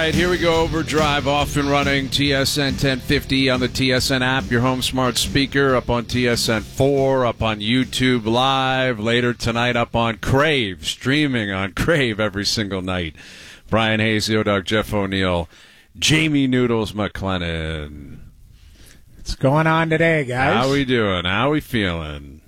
right, here we go. Overdrive off and running. TSN 1050 on the TSN app, your home smart speaker, up on TSN 4, up on YouTube Live, later tonight up on Crave, streaming on Crave every single night. Brian Hayes, Doug, Jeff O'Neill, Jamie Noodles McLennan. What's going on today, guys? How we doing? How we feeling?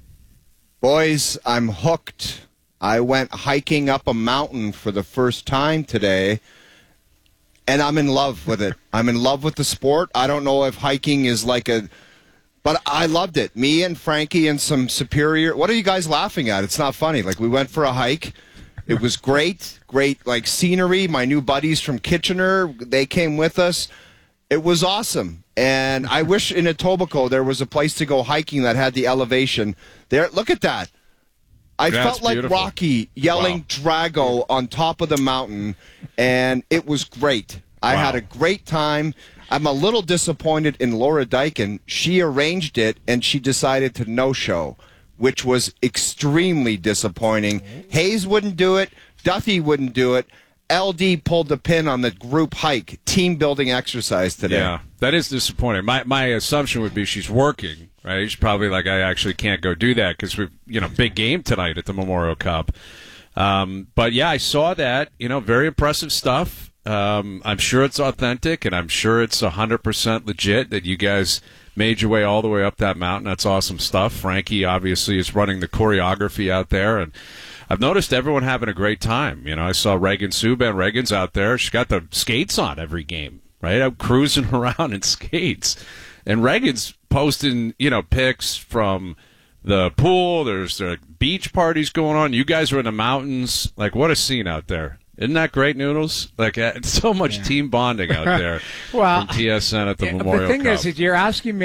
Boys, I'm hooked. I went hiking up a mountain for the first time today, and I'm in love with it. I'm in love with the sport. I don't know if hiking is but I loved it. Me and Frankie and some Superior. What are you guys laughing at? It's not funny. We went for a hike. It was great, scenery. My new buddies from Kitchener, they came with us. It was awesome. And I wish in Etobicoke there was a place to go hiking that had the elevation. There, look at that. I felt like beautiful. Rocky yelling Drago on top of the mountain, and it was great. I had a great time. I'm a little disappointed in Laura Dyken. She arranged it, and she decided to no-show, which was extremely disappointing. Hayes wouldn't do it. Duffy wouldn't do it. LD pulled the pin on the group hike, team-building exercise today. Yeah, that is disappointing. My assumption would be she's working. Right, she's probably like, I actually can't go do that because we've, big game tonight at the Memorial Cup. But yeah, I saw that, very impressive stuff. I'm sure it's authentic, and I'm sure it's 100% legit that you guys made your way all the way up that mountain. That's awesome stuff. Frankie obviously is running the choreography out there, and I've noticed everyone having a great time. I saw Reagan Subban. Reagan's out there. She's got the skates on every game, right? I'm cruising around in skates. And Reagan's posting, pics from the pool. There's beach parties going on. You guys are in the mountains. What a scene out there. Isn't that great, Noodles? It's so much team bonding out there from TSN at the Memorial Cup. The thing is you're asking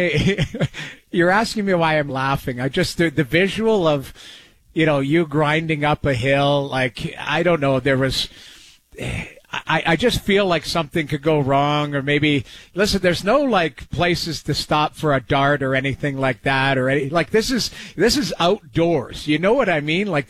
me why I'm laughing. I just, the visual of, you grinding up a hill, I don't know, there was... I just feel like something could go wrong, or maybe, listen, there's no places to stop for a dart or anything like that, or this is outdoors. You know what I mean? I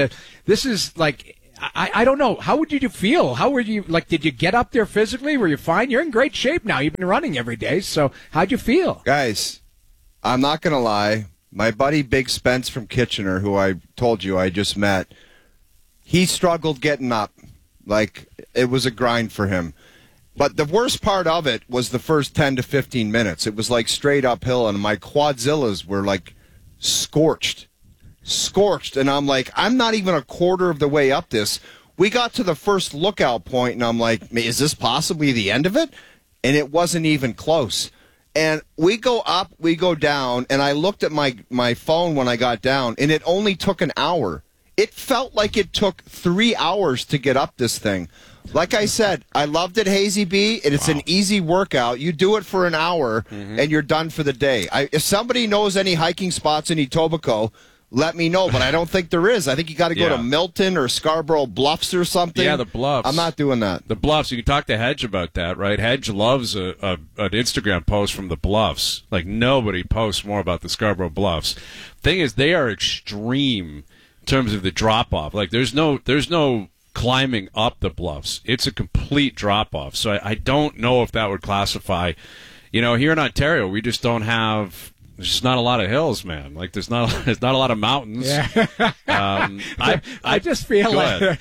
don't know. How would you feel? How were you, did you get up there physically? Were you fine? You're in great shape now. You've been running every day. So how'd you feel? Guys, I'm not going to lie. My buddy Big Spence from Kitchener, who I told you I just met, he struggled getting up. It was a grind for him. But the worst part of it was the first 10 to 15 minutes. It was straight uphill, and my quadzillas were scorched. And I'm I'm not even a quarter of the way up this. We got to the first lookout point, and I'm is this possibly the end of it? And it wasn't even close. And we go up, we go down, and I looked at my phone when I got down, and it only took an hour. It felt like it took 3 hours to get up this thing. Like I said, I loved it, Hazy B, and it's an easy workout. You do it for an hour, and you're done for the day. If somebody knows any hiking spots in Etobicoke, let me know, but I don't think there is. I think you got to go to Milton or Scarborough Bluffs or something. Yeah, the Bluffs. I'm not doing that. The Bluffs. You can talk to Hedge about that, right? Hedge loves an Instagram post from the Bluffs. Nobody posts more about the Scarborough Bluffs. Thing is, they are extreme in terms of the drop-off. There's no climbing up the bluffs. It's a complete drop-off. So I don't know if that would classify. Here in Ontario, we just don't have... There's just not a lot of hills, man. There's not a lot of mountains. Yeah. I just feel the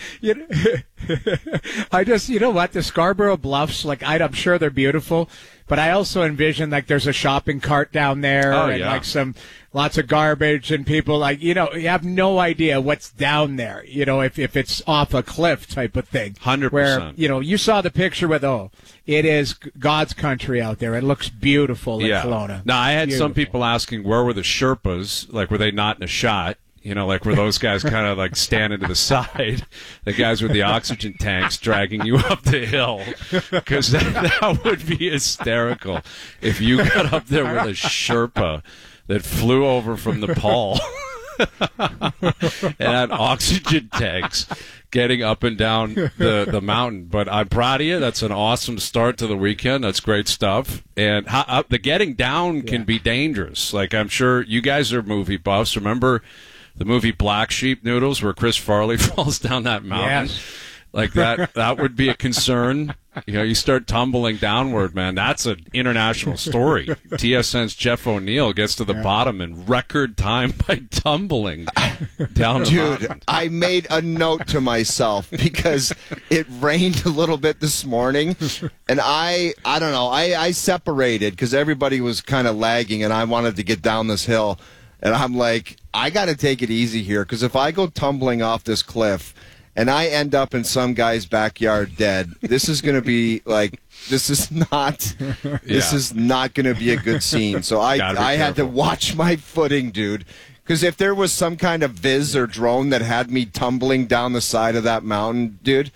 Scarborough Bluffs, I'm sure they're beautiful, but I also envision there's a shopping cart down there and lots of garbage and people you have no idea what's down there, if it's off a cliff type of thing. 100%. Where, you saw the picture with, it is God's country out there. It looks beautiful in Kelowna. Now, I had some people asking, where were the Sherpas? Were they not in a shot? Were those guys kind of standing to the side, the guys with the oxygen tanks dragging you up the hill? Because that would be hysterical if you got up there with a Sherpa that flew over from Nepal and had oxygen tanks getting up and down the mountain. But I'm proud of you. That's an awesome start to the weekend. That's great stuff. And the getting down can be dangerous. I'm sure you guys are movie buffs. Remember the movie Black Sheep, Noodles, where Chris Farley falls down that mountain? Yes. That would be a concern. You start tumbling downward, man. That's an international story. TSN's Jeff O'Neill gets to the bottom in record time by tumbling down the Dude, mountain. I made a note to myself because it rained a little bit this morning, and I don't know, I separated because everybody was kind of lagging, and I wanted to get down this hill, and I'm like, I got to take it easy here because if I go tumbling off this cliff and I end up in some guy's backyard dead, this is going to be like, this is not going to be a good scene. So I had to watch my footing, dude. Because if there was some kind of viz or drone that had me tumbling down the side of that mountain, dude,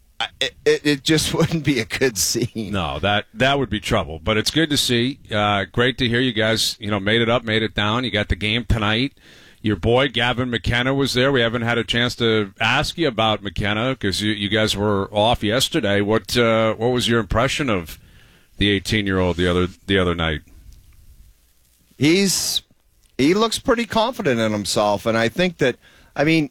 it just wouldn't be a good scene. No, that would be trouble. But it's good to see. Great to hear you guys, made it up, made it down. You got the game tonight. Your boy Gavin McKenna was there. We haven't had a chance to ask you about McKenna because you guys were off yesterday. What was your impression of the 18-year-old the other night? He looks pretty confident in himself, and I think that, I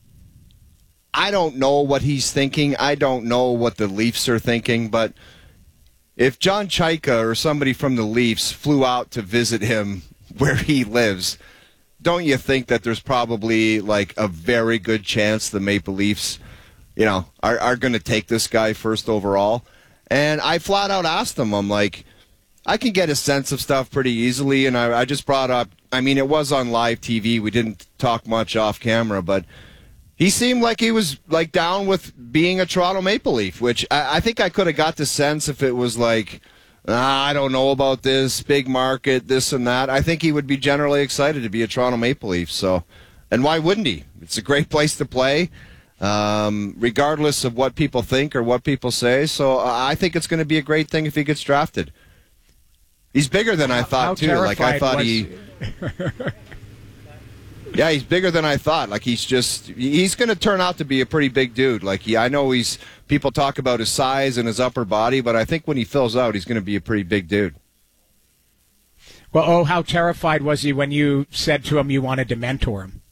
don't know what he's thinking. I don't know what the Leafs are thinking, but if John Chaika or somebody from the Leafs flew out to visit him where he lives, don't you think that there's probably like a very good chance the Maple Leafs, are going to take this guy first overall? And I flat out asked him, I'm like, I can get a sense of stuff pretty easily, and I just brought up, it was on live TV. We didn't talk much off camera, but he seemed like he was like down with being a Toronto Maple Leaf, which I think I could have got the sense if it was like, I don't know about this, big market, this and that. I think he would be generally excited to be a Toronto Maple Leaf. So, and why wouldn't he? It's a great place to play, regardless of what people think or what people say. So I think it's going to be a great thing if he gets drafted. He's bigger than I thought, too. Like, I thought Yeah, he's bigger than I thought. Like, he's going to turn out to be a pretty big dude. Like, I know people talk about his size and his upper body, but I think when he fills out, he's going to be a pretty big dude. Well, how terrified was he when you said to him you wanted to mentor him?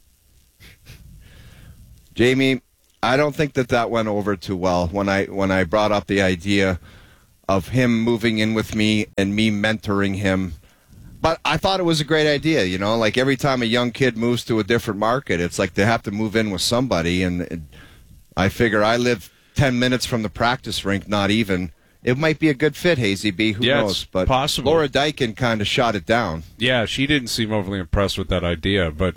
Jamie, I don't think that went over too well when I brought up the idea of him moving in with me and me mentoring him. But I thought it was a great idea, like every time a young kid moves to a different market, it's like they have to move in with somebody. And I figure I live 10 minutes from the practice rink, not even. It might be a good fit, Hazy B. Who knows? But possible. Laura Dykin kind of shot it down. Yeah, she didn't seem overly impressed with that idea. But,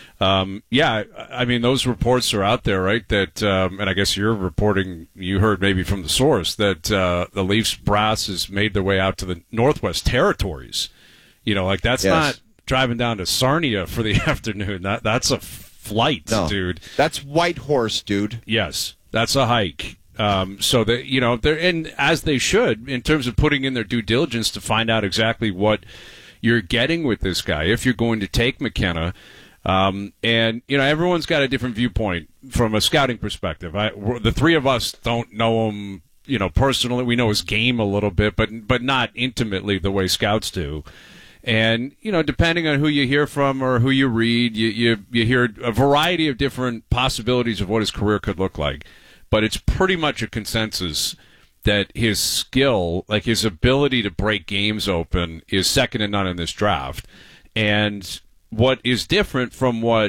those reports are out there, right? That, and I guess you're reporting, you heard maybe from the source, that the Leafs brass has made their way out to the Northwest Territories. That's not driving down to Sarnia for the afternoon. That's a flight, dude. That's Whitehorse, dude. Yes, that's a hike. So that they're in, as they should, in terms of putting in their due diligence to find out exactly what you're getting with this guy if you're going to take McKenna. And everyone's got a different viewpoint from a scouting perspective. The three of us don't know him, personally. We know his game a little bit, but not intimately the way scouts do. And, depending on who you hear from or who you read, you hear a variety of different possibilities of what his career could look like. But it's pretty much a consensus that his skill, like his ability to break games open, is second to none in this draft. And what is different from what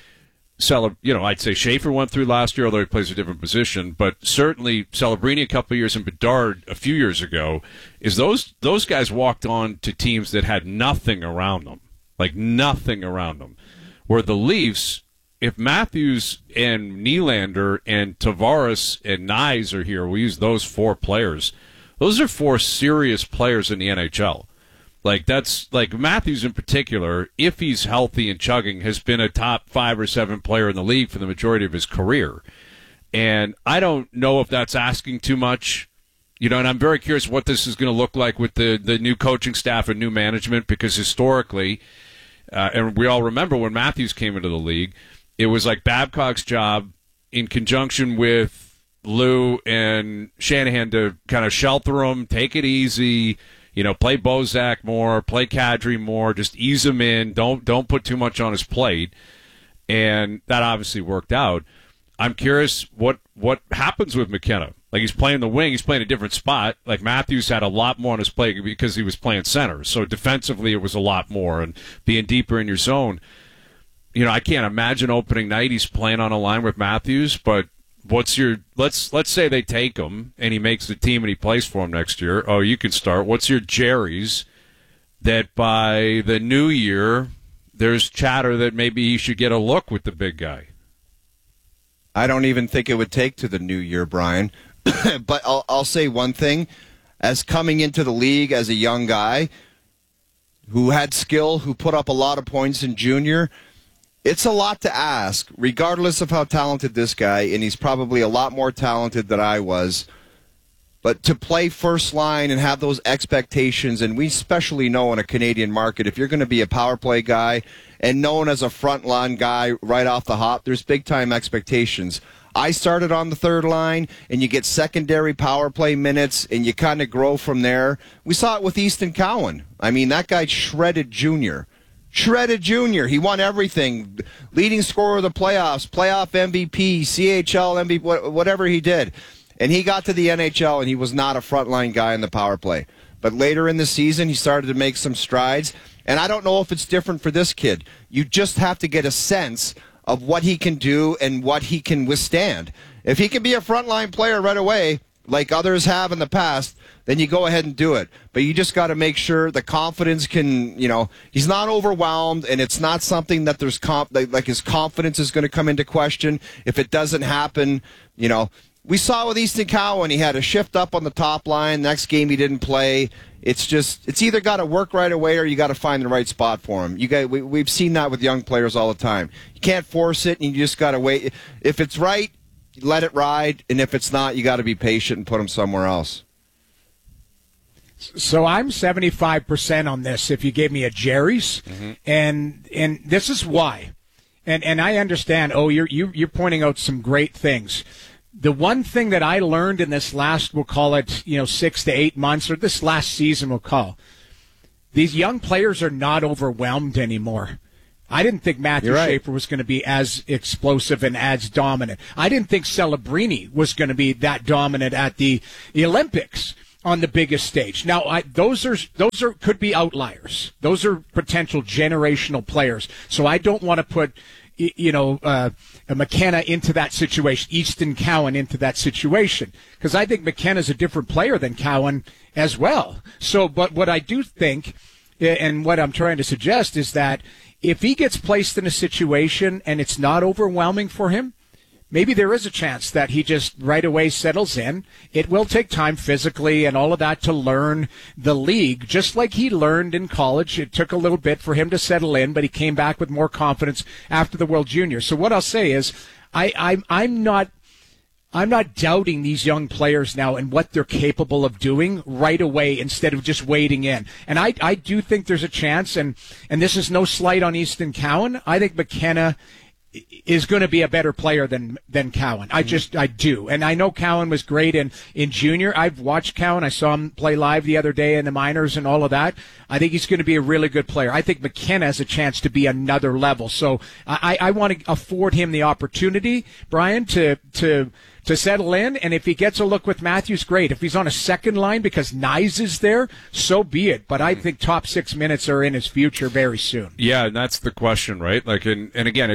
I'd say Schaefer went through last year, although he plays a different position, but certainly Celebrini a couple of years and Bedard a few years ago, is those guys walked on to teams that had nothing around them, like nothing around them. Where the Leafs, if Matthews and Nylander and Tavares and Nyes are here, we use those four players. Those are four serious players in the NHL. Like, that's like Matthews in particular, if he's healthy and chugging, has been a top 5 or 7 player in the league for the majority of his career. And I don't know if that's asking too much, and I'm very curious what this is going to look like with the new coaching staff and new management, because historically, and we all remember when Matthews came into the league, it was like Babcock's job in conjunction with Lou and Shanahan to kind of shelter him, take it easy, play Bozak more, play Kadri more, just ease him in. Don't put too much on his plate. And that obviously worked out. I'm curious what happens with McKenna. Like, he's playing the wing, he's playing a different spot. Like, Matthews had a lot more on his plate because he was playing center. So defensively, it was a lot more, and being deeper in your zone. I can't imagine opening night he's playing on a line with Matthews, but what's your let's say they take him and he makes the team and he plays for him next year. Oh, you can start. What's your Jerry's that by the new year there's chatter that maybe he should get a look with the big guy? I don't even think it would take to the new year, Brian. But I'll say one thing. As coming into the league as a young guy who had skill, who put up a lot of points in junior, it's a lot to ask, regardless of how talented this guy, and he's probably a lot more talented than I was. But to play first line and have those expectations, and we especially know in a Canadian market, if you're going to be a power play guy and known as a front line guy right off the hop, there's big-time expectations. I started on the third line, and you get secondary power play minutes, and you kind of grow from there. We saw it with Easton Cowan. I mean, that guy shredded junior. He won everything. Leading scorer of the playoffs, playoff MVP, CHL MVP, whatever he did. And he got to the NHL, and he was not a frontline guy in the power play. But later in the season, he started to make some strides. And I don't know if it's different for this kid. You just have to get a sense of what he can do and what he can withstand. If he can be a frontline player right away, like others have in the past, then you go ahead and do it. But you just got to make sure the confidence can, he's not overwhelmed, and it's not something that there's like his confidence is going to come into question. If it doesn't happen, we saw with Easton Cowan, he had a shift up on the top line. Next game he didn't play. It's either got to work right away or you got to find the right spot for him. We've seen that with young players all the time. You can't force it, and you just got to wait. If it's right, let it ride, and if it's not, you got to be patient and put him somewhere else. So I'm 75% on this if you gave me a Jerry's, and this is why. And I understand, you're pointing out some great things. The one thing that I learned in this last, we'll call it, 6 to 8 months, or this last season we'll call, these young players are not overwhelmed anymore. I didn't think Matthew Schaefer was going to be as explosive and as dominant. I didn't think Celebrini was going to be that dominant at the Olympics on the biggest stage. Now, those are could be outliers. Those are potential generational players. So I don't want to put McKenna into that situation, Easton Cowan into that situation, because I think McKenna's a different player than Cowan as well. So, but what I do think, and what I'm trying to suggest, is that if he gets placed in a situation and it's not overwhelming for him, maybe there is a chance that he just right away settles in. It will take time physically and all of that to learn the league, just like he learned in college. It took a little bit for him to settle in, but he came back with more confidence after the World Juniors. So what I'll say is I'm not doubting these young players now and what they're capable of doing right away instead of just waiting in. And I do think there's a chance, and this is no slight on Easton Cowan. I think McKenna is going to be a better player than Cowan. I do. And I know Cowan was great in junior. I've watched Cowan. I saw him play live the other day in the minors and all of that. I think he's going to be a really good player. I think McKenna has a chance to be another level. So I want to afford him the opportunity, Brian, to settle in, and if he gets a look with Matthews, great. If he's on a second line because Nyes is there, so be it. But I think top 6 minutes are in his future very soon. Yeah, and that's the question, right? Like, and again,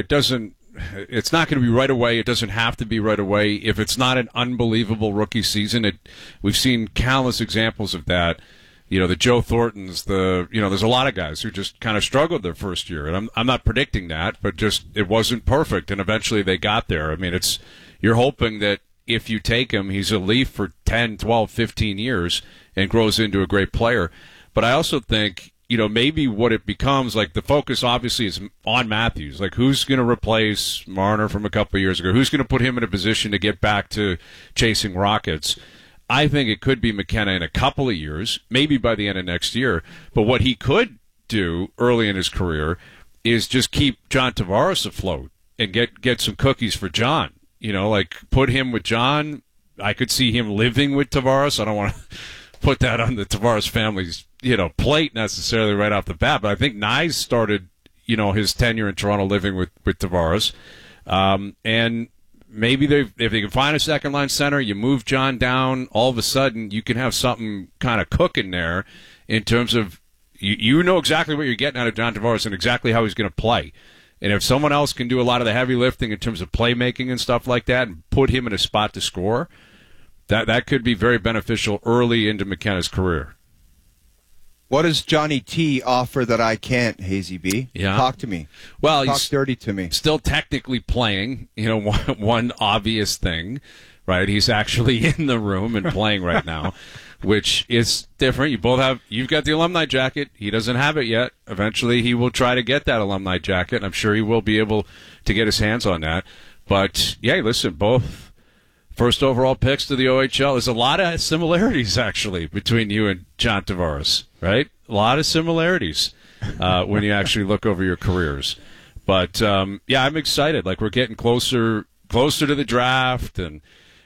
it's not going to be right away. It doesn't have to be right away. If it's not an unbelievable rookie season, we've seen countless examples of that. The Joe Thorntons, there's a lot of guys who just kind of struggled their first year. And I'm not predicting that, but just it wasn't perfect, and eventually they got there. I mean, you're hoping that if you take him, he's a Leaf for 10, 12, 15 years and grows into a great player. But I also think, maybe what it becomes, like the focus obviously is on Matthews. Like, who's going to replace Marner from a couple of years ago? Who's going to put him in a position to get back to chasing Rockets? I think it could be McKenna in a couple of years, maybe by the end of next year. But what he could do early in his career is just keep John Tavares afloat and get some cookies for John. Like put him with John. I could see him living with Tavares. I don't want to put that on the Tavares family's, plate necessarily right off the bat. But I think Nyes started, his tenure in Toronto living with Tavares. And maybe if they can find a second line center, you move John down, all of a sudden you can have something kind of cooking there in terms of you know exactly what you're getting out of John Tavares and exactly how he's going to play. And if someone else can do a lot of the heavy lifting in terms of playmaking and stuff like that and put him in a spot to score, that could be very beneficial early into McKenna's career. What does Johnny T offer that I can't, Hazy B? Yeah. Talk to me. Well, Talk he's dirty to me. Still technically playing, one obvious thing, right? He's actually in the room and playing right now, which is different. You've got the alumni jacket. He doesn't have it yet. Eventually he will try to get that alumni jacket, and I'm sure he will be able to get his hands on that. But, yeah, listen, both first overall picks to the OHL. There's a lot of similarities, actually, between you and John Tavares, right? A lot of similarities when you actually look over your careers. But, yeah, I'm excited. Like, we're getting closer to the draft, and,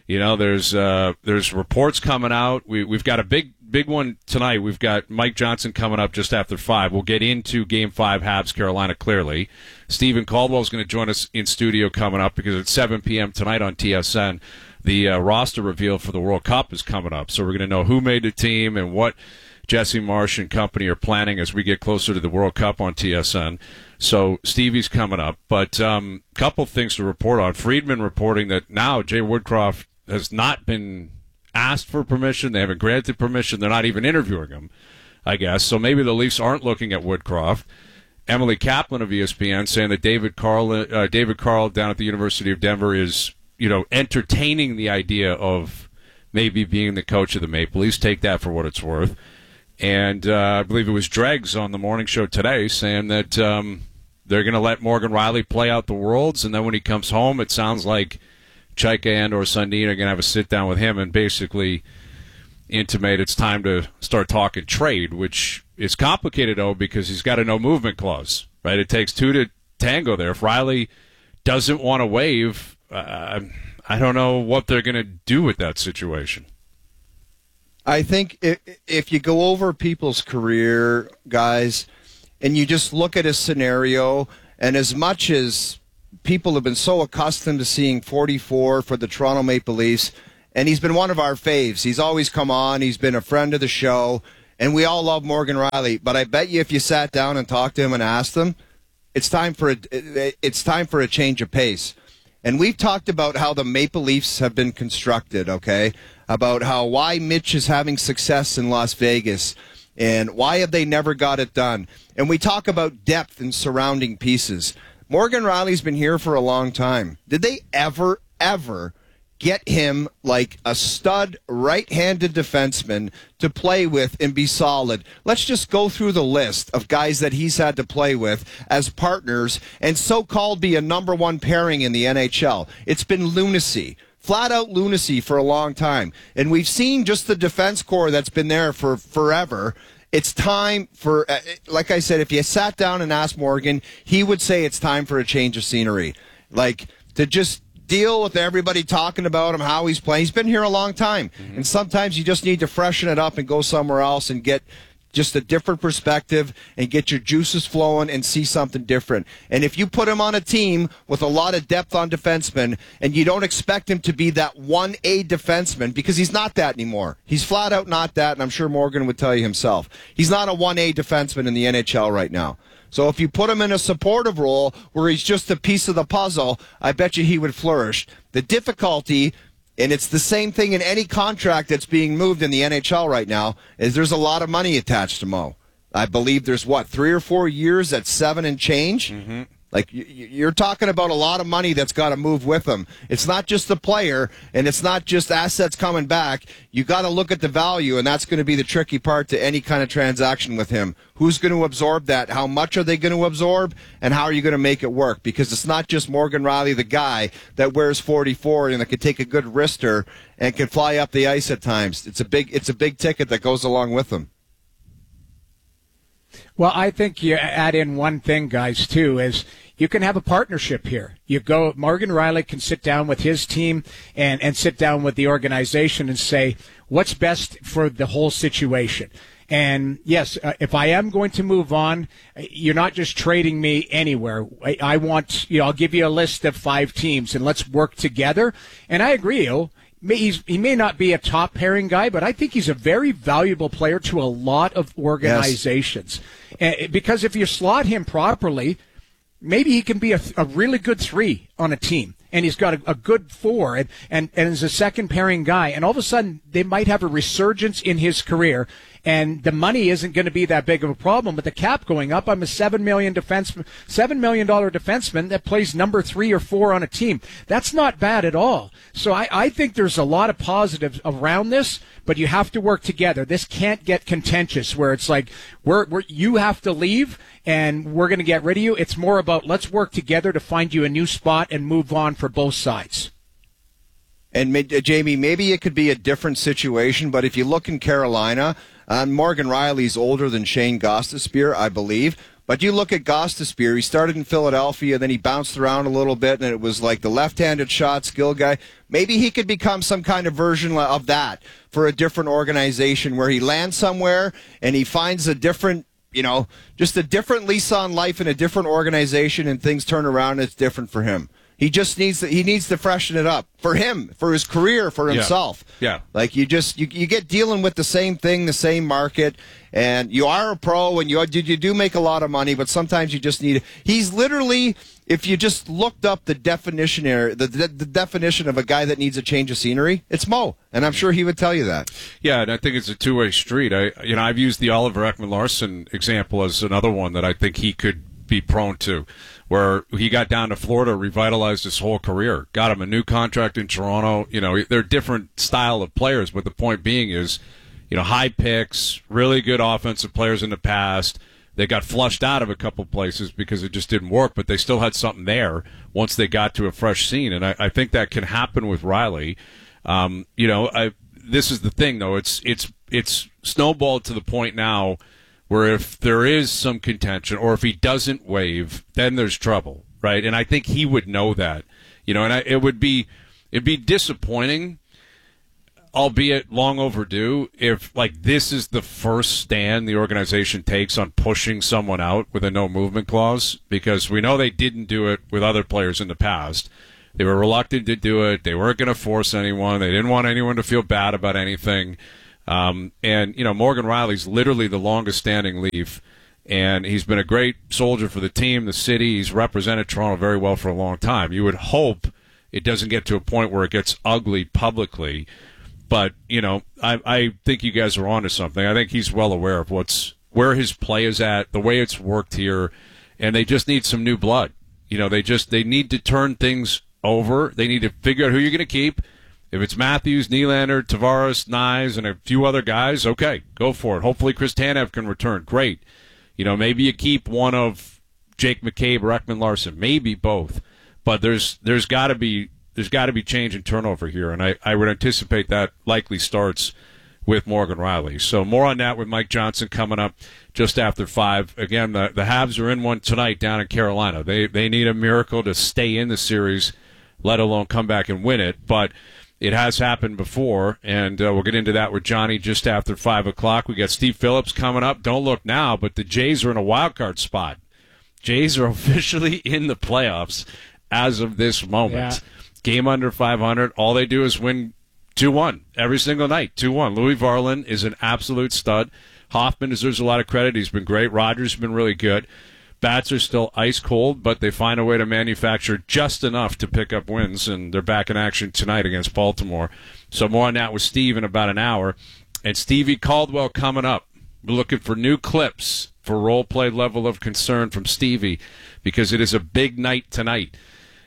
there's reports coming out. We've got a big one tonight. We've got Mike Johnson coming up just after 5. We'll get into Game 5 Habs Carolina clearly. Stephen Caldwell's going to join us in studio coming up because at 7 p.m. tonight on TSN, the roster reveal for the World Cup is coming up. So we're going to know who made the team and what Jesse Marsh and company are planning as we get closer to the World Cup on TSN. So Stevie's coming up. But a couple things to report on. Friedman reporting that now Jay Woodcroft has not been asked for permission. They haven't granted permission. They're not even interviewing him, I guess. So maybe the Leafs aren't looking at Woodcroft. Emily Kaplan of ESPN saying that David Carl down at the University of Denver is, entertaining the idea of maybe being the coach of the Maple Leafs. Take that for what it's worth. And I believe it was Dregs on the morning show today saying that they're going to let Morgan Riley play out the Worlds, and then when he comes home, it sounds like Chaika and or Sundin are going to have a sit-down with him and basically intimate it's time to start talking trade, which is complicated, though, because he's got a no-movement clause, right? It takes two to tango there. If Riley doesn't want to waive, I don't know what they're going to do with that situation. I think if you go over people's career, guys, and you just look at a scenario, and as much as people have been so accustomed to seeing 44 for the Toronto Maple Leafs, and he's been one of our faves. He's always come on. He's been a friend of the show, and we all love Morgan Riley. But I bet you if you sat down and talked to him and asked him, it's time for a change of pace. And we've talked about how the Maple Leafs have been constructed, okay? About why Mitch is having success in Las Vegas and why have they never got it done. And we talk about depth and surrounding pieces. Morgan Riley's been here for a long time. Did they ever get him like a stud right-handed defenseman to play with and be solid? Let's just go through the list of guys that he's had to play with as partners and so-called be a number one pairing in the NHL. It's been lunacy. Flat-out lunacy for a long time. And we've seen just the defense core that's been there for forever. It's time for, like I said, if you sat down and asked Morgan, he would say it's time for a change of scenery. Like, to just deal with everybody talking about him, how he's playing. He's been here a long time. Mm-hmm. And sometimes you just need to freshen it up and go somewhere else and get just a different perspective and get your juices flowing and see something different. And if you put him on a team with a lot of depth on defensemen and you don't expect him to be that 1A defenseman, because he's not that anymore. He's flat out not that, and I'm sure Morgan would tell you himself. He's not a 1A defenseman in the NHL right now. So if you put him in a supportive role where he's just a piece of the puzzle, I bet you he would flourish. The difficulty, and it's the same thing in any contract that's being moved in the NHL right now, is there's a lot of money attached to Mo. I believe there's, 3 or 4 years at 7 and change? Mm-hmm. Like, you're talking about a lot of money that's got to move with him. It's not just the player, and it's not just assets coming back. You got to look at the value, and that's going to be the tricky part to any kind of transaction with him. Who's going to absorb that? How much are they going to absorb? And how are you going to make it work? Because it's not just Morgan Riley, the guy that wears 44 and that can take a good wrister and can fly up the ice at times. It's a big ticket that goes along with him. Well, I think you add in one thing, guys, too, is you can have a partnership here. Morgan Riley can sit down with his team and sit down with the organization and say, what's best for the whole situation? And yes, if I am going to move on, you're not just trading me anywhere. I want, I'll give you a list of 5 teams and let's work together. And I agree, he may not be a top pairing guy, but I think he's a very valuable player to a lot of organizations. Yes. Because if you slot him properly, maybe he can be a really good 3 on a team. And he's got a good 4 and is a second pairing guy. And all of a sudden, they might have a resurgence in his career. And the money isn't going to be that big of a problem. With the cap going up, I'm a $7 million defenseman that plays number 3 or 4 on a team. That's not bad at all. So I think there's a lot of positives around this, but you have to work together. This can't get contentious where it's like, you have to leave and we're going to get rid of you. It's more about let's work together to find you a new spot and move on for both sides. And Jamie, maybe it could be a different situation, but if you look in Carolina, Morgan Riley's older than Shane Gostisbehere, I believe. But you look at Gostisbehere, he started in Philadelphia, then he bounced around a little bit, and it was like the left-handed shot skill guy. Maybe he could become some kind of version of that for a different organization where he lands somewhere and he finds a different, just a different lease on life in a different organization, and things turn around and it's different for him. He just needs to freshen it up for him, for his career, for himself. Yeah. Like you get dealing with the same thing, the same market, and you are a pro and you do make a lot of money, but sometimes you just need. He's literally, if you just looked up the definition of a guy that needs a change of scenery, it's Mo, and I'm sure he would tell you that. Yeah, and I think it's a two-way street. I've used the Oliver Ekman-Larsson example as another one that I think he could be prone to, where he got down to Florida, revitalized his whole career, got him a new contract in Toronto. They're different style of players, but the point being is, high picks, really good offensive players in the past. They got flushed out of a couple places because it just didn't work, but they still had something there once they got to a fresh scene, and I think that can happen with Riley. This is the thing, though. It's snowballed to the point now where if there is some contention or if he doesn't waive, then there's trouble, right? And I think he would know that, it'd be disappointing, albeit long overdue, if this is the first stand the organization takes on pushing someone out with a no movement clause, because we know they didn't do it with other players in the past. They were reluctant to do it. They weren't going to force anyone. They didn't want anyone to feel bad about anything. Morgan Riley's literally the longest standing Leaf, and he's been a great soldier for the team, the city. He's represented Toronto very well for a long time. You would hope it doesn't get to a point where it gets ugly publicly, but I think you guys are onto something. I think he's well aware of where his play is at, the way it's worked here, and they just need some new blood. They need to turn things over. They need to figure out who you're going to keep. If it's Matthews, Nylander, Tavares, Nyes, and a few other guys, okay, go for it. Hopefully Chris Tanev can return. Great. Maybe you keep one of Jake McCabe or Ekman-Larsson, maybe both. But there's got to be change and turnover here, and I would anticipate that likely starts with Morgan Riley. So more on that with Mike Johnson coming up just after 5. Again, the Habs are in one tonight down in Carolina. They need a miracle to stay in the series, let alone come back and win it. But it has happened before, and we'll get into that with Johnny just after 5 o'clock. We got Steve Phillips coming up. Don't look now, but the Jays are in a wild card spot. Jays are officially in the playoffs as of this moment. Yeah. Game under 500. All they do is win 2-1 every single night. 2-1. Louis Varland is an absolute stud. Hoffman deserves a lot of credit. He's been great. Rogers has been really good. Bats are still ice cold, but they find a way to manufacture just enough to pick up wins, and they're back in action tonight against Baltimore. So more on that with Steve in about an hour. And Stevie Caldwell coming up. We're looking for new clips for role play level of concern from Stevie, because it is a big night tonight.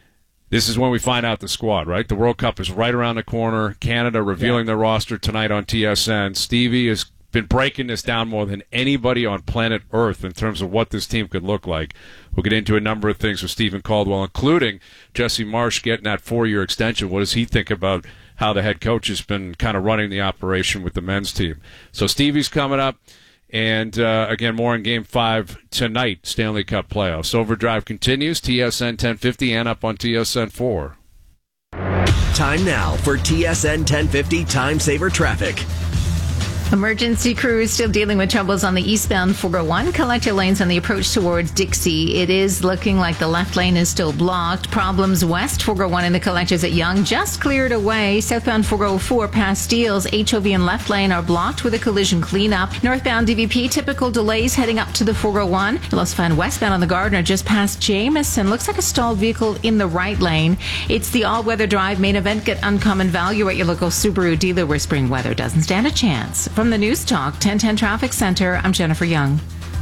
This is when we find out the squad, right? The World Cup is right around the corner. Canada revealing their roster tonight on TSN. Stevie has been breaking this down more than anybody on planet Earth in terms of what this team could look like. We'll get into a number of things with Stephen Caldwell, including Jesse Marsch getting that 4-year extension. What does he think about how the head coach has been kind of running the operation with the men's team? So Stevie's coming up. And, again, more in Game 5 tonight, Stanley Cup playoffs. Overdrive continues, TSN 1050 and up on TSN 4. Time now for TSN 1050 Time Saver Traffic. Emergency crews still dealing with troubles on the eastbound 401 collector lanes on the approach towards Dixie. It is looking like the left lane is still blocked. Problems west 401 in the collectors at Young just cleared away. Southbound 404 past Steeles, HOV and left lane are blocked with a collision cleanup. Northbound DVP, typical delays heading up to the 401. You'll also find westbound on the Gardner just past Jameson. Looks like a stalled vehicle in the right lane. It's the all-weather drive main event. Get uncommon value at your local Subaru dealer where spring weather doesn't stand a chance. From the News Talk 1010 Traffic Center, I'm Jennifer Young.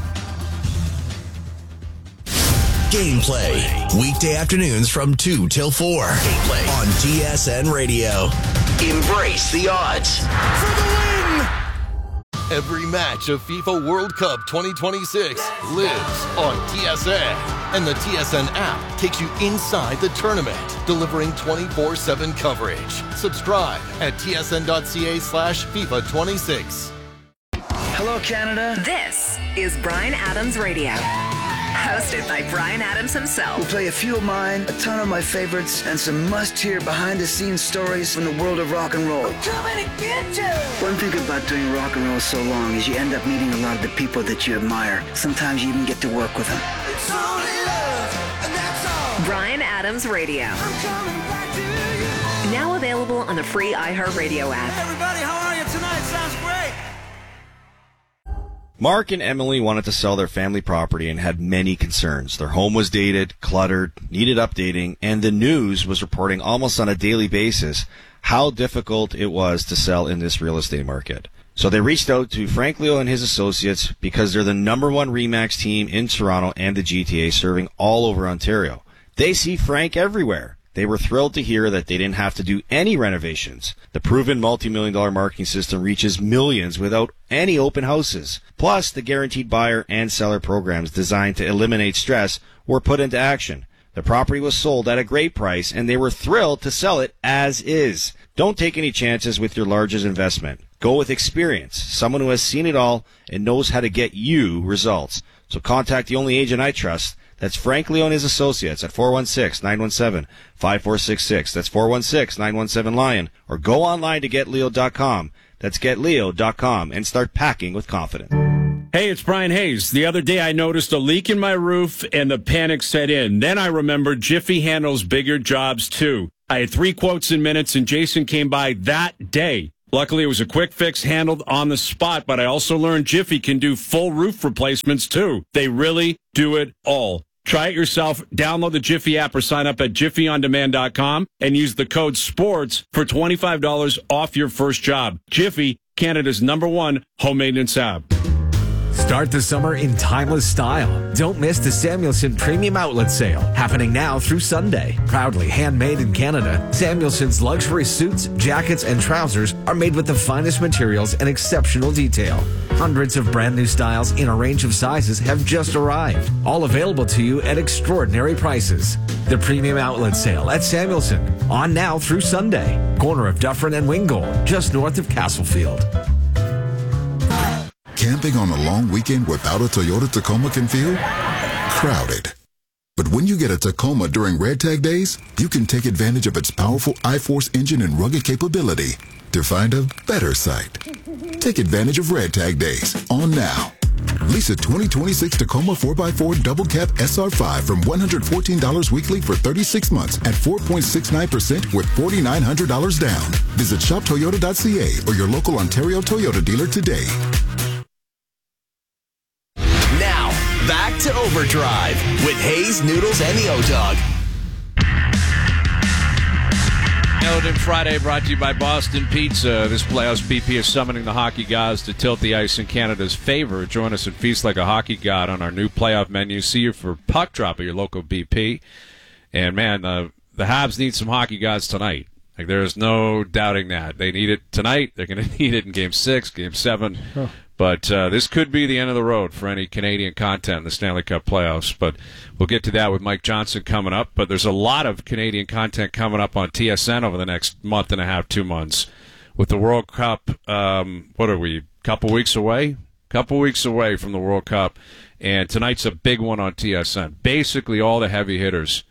Gameplay. Weekday afternoons from 2 till 4. Gameplay on TSN Radio. Embrace the odds. For the win! Every match of FIFA World Cup 2026 lives on TSN. And the TSN app takes you inside the tournament, delivering 24/7 coverage. Subscribe at tsn.ca/FIFA26. Hello, Canada. This is Bryan Adams Radio. Hosted by Bryan Adams himself. We'll play a few of mine, a ton of my favorites, and some must-hear behind-the-scenes stories from the world of rock and roll. One thing about doing rock and roll so long is you end up meeting a lot of the people that you admire. Sometimes you even get to work with them. It's only love, and that's all. Bryan Adams Radio. I'm coming back to you. Now available on the free iHeartRadio app. Hey everybody, how are you tonight? Sounds great. Mark and Emily wanted to sell their family property and had many concerns. Their home was dated, cluttered, needed updating, and the news was reporting almost on a daily basis how difficult it was to sell in this real estate market. So they reached out to Frank Leo and his associates because they're the number one RE/MAX team in Toronto and the GTA, serving all over Ontario. They see Frank everywhere. They were thrilled to hear that they didn't have to do any renovations. The proven multi-million-dollar marketing system reaches millions without any open houses. Plus, the guaranteed buyer and seller programs designed to eliminate stress were put into action. The property was sold at a great price, and they were thrilled to sell it as is. Don't take any chances with your largest investment. Go with experience, someone who has seen it all and knows how to get you results. So contact the only agent I trust. That's Frank Leo and his associates at 416-917-5466. That's 416-917-LION. Or go online to getleo.com. That's getleo.com and start packing with confidence. Hey, it's Brian Hayes. The other day I noticed a leak in my roof and the panic set in. Then I remembered Jiffy handles bigger jobs too. I had 3 quotes in minutes and Jason came by that day. Luckily, it was a quick fix handled on the spot, but I also learned Jiffy can do full roof replacements too. They really do it all. Try it yourself. Download the Jiffy app or sign up at jiffyondemand.com and use the code SPORTS for $25 off your first job. Jiffy, Canada's #1 home maintenance app. Start the summer in timeless style. Don't miss the Samuelson Premium Outlet Sale, happening now through Sunday. Proudly handmade in Canada, Samuelson's luxury suits, jackets, and trousers are made with the finest materials and exceptional detail. Hundreds of brand new styles in a range of sizes have just arrived, all available to you at extraordinary prices. The Premium Outlet Sale at Samuelson, on now through Sunday. Corner of Dufferin and Wingold, just north of Castlefield. Camping on a long weekend without a Toyota Tacoma can feel crowded. But when you get a Tacoma during Red Tag Days, you can take advantage of its powerful I-Force engine and rugged capability to find a better site. Take advantage of Red Tag Days on now. Lease a 2026 Tacoma 4x4 Double Cab SR5 from $114 weekly for 36 months at 4.69% with $4,900 down. Visit shoptoyota.ca or your local Ontario Toyota dealer today. Now, back to Overdrive with Hayes, Noodles, and the O-Dog. Elden Friday brought to you by Boston Pizza. This playoffs, BP is summoning the hockey gods to tilt the ice in Canada's favor. Join us and feast like a hockey god on our new playoff menu. See you for Puck Drop at your local BP. And, man, the Habs need some hockey gods tonight. Like, there is no doubting that. They need it tonight. They're going to need it in Game 6, Game 7. Oh. But this could be the end of the road for any Canadian content in the Stanley Cup playoffs. But we'll get to that with Mike Johnson coming up. But there's a lot of Canadian content coming up on TSN over the next month and a half, 2 months. With the World Cup, what are we, couple weeks away? Couple weeks away from the World Cup. And tonight's a big one on TSN. Basically all the heavy hitters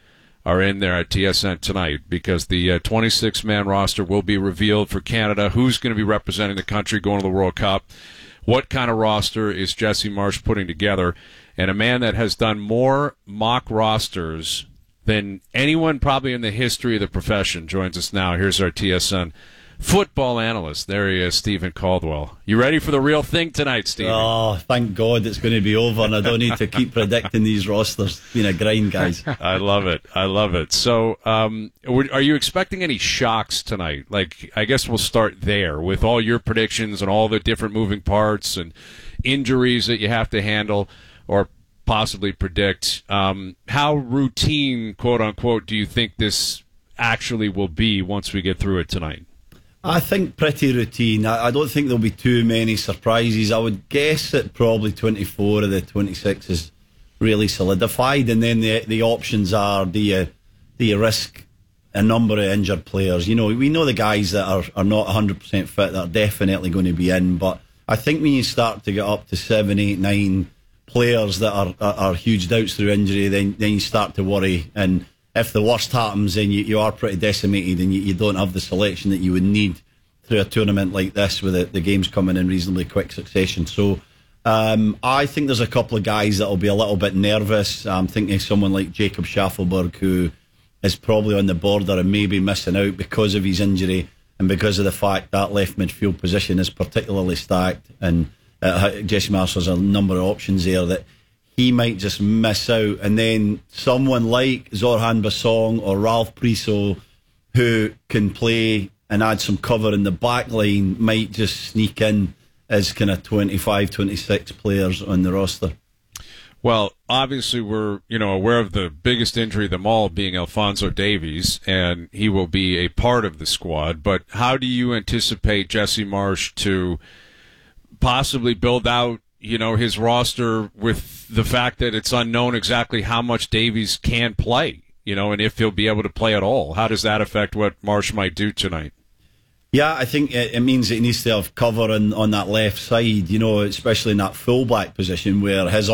are in there at TSN tonight, because the 26-man roster will be revealed for Canada. Who's going to be representing the country going to the World Cup? What kind of roster is Jesse Marsch putting together? And a man that has done more mock rosters than anyone probably in the history of the profession joins us now. Here's our TSN football analyst. There he is, Stephen Caldwell. You ready for the real thing tonight, Stephen? Oh, thank God it's going to be over and I don't need to keep predicting these rosters. It's been a grind, guys. I love it. I love it. So, are you expecting any shocks tonight? Like, I guess we'll start there with all your predictions and all the different moving parts and injuries that you have to handle or possibly predict. How routine, quote unquote, do you think this actually will be once we get through it tonight? I think pretty routine. I don't think there'll be too many surprises. I would guess that probably 24 of the 26 is really solidified, and then the options are, do you risk a number of injured players? You know, we know the guys that are not 100% fit that are definitely going to be in, but I think when you start to get up to 7, 8, 9 players that are huge doubts through injury, then you start to worry. And if the worst happens, then you are pretty decimated and you don't have the selection that you would need through a tournament like this with the games coming in reasonably quick succession. So I think there's a couple of guys that will be a little bit nervous. I'm thinking of someone like Jacob Schaffelberg, who is probably on the border and maybe missing out because of his injury and because of the fact that left midfield position is particularly stacked. And Jesse Marsch has a number of options there that he might just miss out. And then someone like Zorhan Basong or Ralph Priso, who can play and add some cover in the back line, might just sneak in as kind of 25, 26 players on the roster. Well, obviously we're aware of the biggest injury of them all being Alphonso Davies, and he will be a part of the squad. But how do you anticipate Jesse Marsch to possibly build out his roster with the fact that it's unknown exactly how much Davies can play, and if he'll be able to play at all? How does that affect what Marsch might do tonight? Yeah, I think it means that he needs to have cover on that left side, especially in that full-back position where he's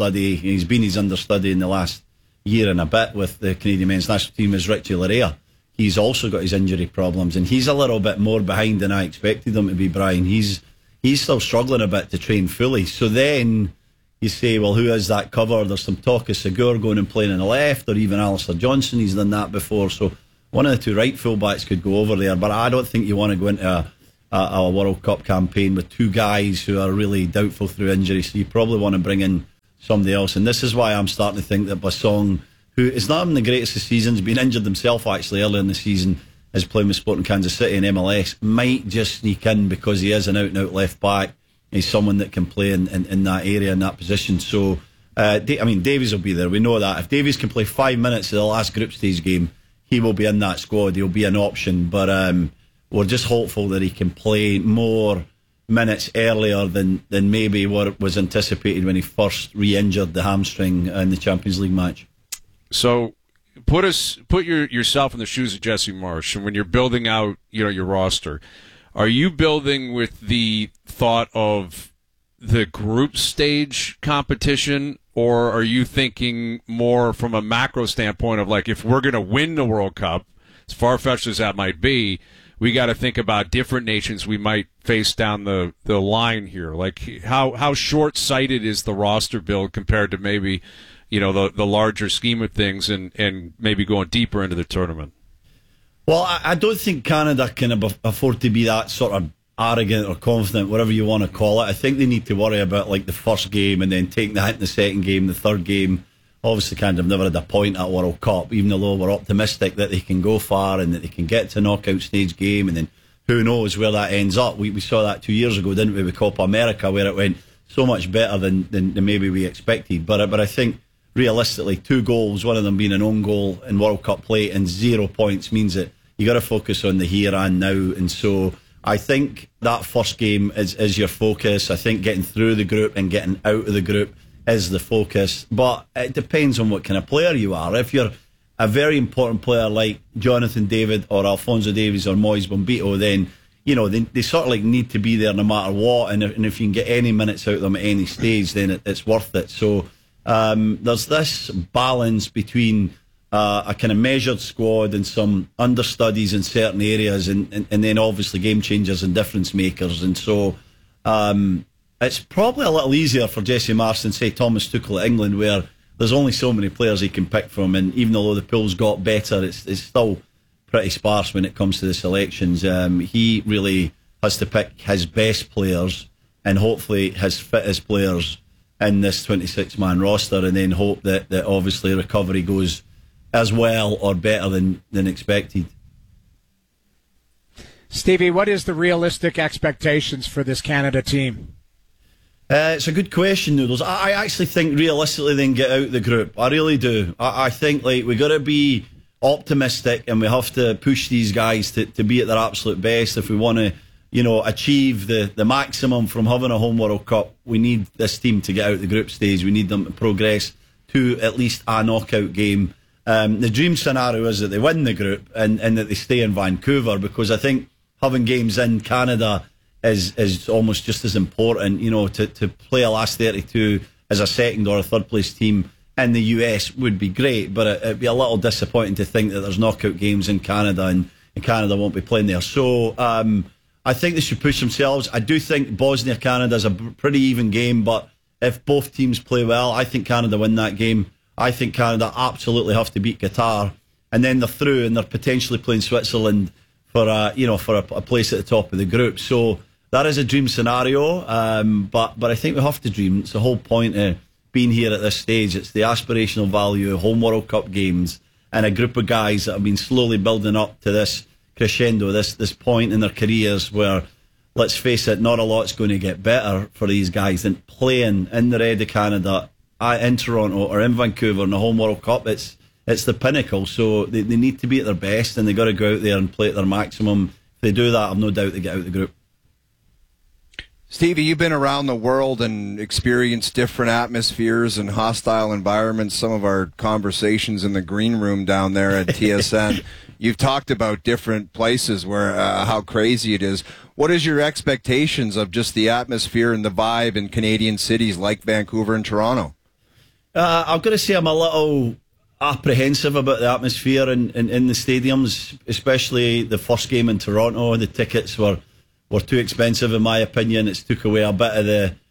been his understudy in the last year and a bit with the Canadian men's national team, is Richie Larea. He's also got his injury problems, and he's a little bit more behind than I expected him to be, Brian. He's still struggling a bit to train fully. So then you say, well, who is that cover? There's some talk of Segur going and playing on the left, or even Alistair Johnson. He's done that before. So one of the two right fullbacks could go over there. But I don't think you want to go into a World Cup campaign with two guys who are really doubtful through injury. So you probably want to bring in somebody else. And this is why I'm starting to think that Basong, who is not having the greatest of seasons, been injured himself actually earlier in the season, is playing with Sporting Kansas City in MLS, might just sneak in because he is an out-and-out left-back. He's someone that can play in that area, in that position. So, Davies will be there. We know that. If Davies can play 5 minutes of the last group stage game, he will be in that squad. He'll be an option. But we're just hopeful that he can play more minutes earlier than maybe what was anticipated when he first re-injured the hamstring in the Champions League match. So put yourself in the shoes of Jesse Marsch, and when you're building out your roster, are you building with the thought of the group stage competition, or are you thinking more from a macro standpoint of, like, if we're going to win the World Cup, as far-fetched as that might be, we got to think about different nations we might face down the line here? Like, how short-sighted is the roster build compared to maybe the larger scheme of things and maybe going deeper into the tournament? Well, I don't think Canada can afford to be that sort of arrogant or confident, whatever you want to call it. I think they need to worry about, like, the first game and then taking the hit in the second game, the third game. Obviously, Canada have never had a point at World Cup, even though we're optimistic that they can go far and that they can get to a knockout stage game, and then who knows where that ends up. We saw that 2 years ago, didn't we, with Copa America, where it went so much better than maybe we expected. But I think realistically, 2 goals, one of them being an own goal in World Cup play, and 0 points means that you got to focus on the here and now. And so I think that first game is your focus. I think getting through the group and getting out of the group is the focus. But it depends on what kind of player you are. If you're a very important player like Jonathan David or Alphonso Davies or Moise Bombito, then they sort of like need to be there no matter what. And if you can get any minutes out of them at any stage, then it's worth it. So there's this balance between a kind of measured squad and some understudies in certain areas, and then obviously game changers and difference makers. And so it's probably a little easier for Jesse Marston, say Thomas Tuchel at England, where there's only so many players he can pick from, and even though the pool's got better, it's still pretty sparse when it comes to the selections. He really has to pick his best players and hopefully his fittest players in this 26-man roster, and then hope that obviously recovery goes as well or better than expected. Stevie, what is the realistic expectations for this Canada team? It's a good question, Noodles. I actually think realistically they can get out the group. I really do. I think we got to be optimistic, and we have to push these guys to be at their absolute best if we want to, achieve the maximum from having a home World Cup. We need this team to get out the group stage. We need them to progress to at least a knockout game. The dream scenario is that they win the group and that they stay in Vancouver, because I think having games in Canada is almost just as important. To play a last 32 as a second or a third place team in the US would be great, but it'd be a little disappointing to think that there's knockout games in Canada and Canada won't be playing there. So I think they should push themselves. I do think Bosnia-Canada is a pretty even game, but if both teams play well, I think Canada win that game. I think Canada absolutely have to beat Qatar, and then they're through and they're potentially playing Switzerland for a place at the top of the group. So that is a dream scenario, but I think we have to dream. It's the whole point of being here at this stage. It's the aspirational value of home World Cup games and a group of guys that have been slowly building up to this crescendo, this point in their careers where, let's face it, not a lot's going to get better for these guys than playing in the red of Canada, in Toronto or in Vancouver in the home World Cup. It's the pinnacle, so they need to be at their best, and they got to go out there and play at their maximum. If they do that, I've no doubt they get out the group. Stevie, you've been around the world and experienced different atmospheres and hostile environments. Some of our conversations in the green room down there at TSN, you've talked about different places where how crazy it is. What is your expectations of just the atmosphere and the vibe in Canadian cities like Vancouver and Toronto? I've got to say I'm a little apprehensive about the atmosphere in the stadiums, especially the first game in Toronto. The tickets were too expensive, in my opinion. It's took away a bit of